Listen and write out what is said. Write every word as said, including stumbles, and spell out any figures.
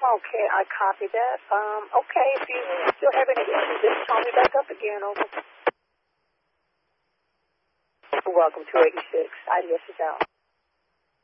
Okay, I copy that. Um, okay, if you still have any issues, just call me back up again. Over. Welcome to eighty-six. Ideas is out.